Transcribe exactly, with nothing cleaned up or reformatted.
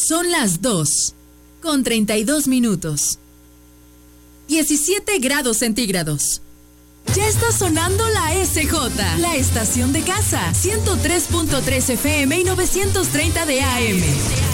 Son las dos, con treinta y dos minutos. diecisiete grados centígrados. Ya está sonando la S J, la estación de casa, ciento tres punto tres F M y novecientos treinta de A M.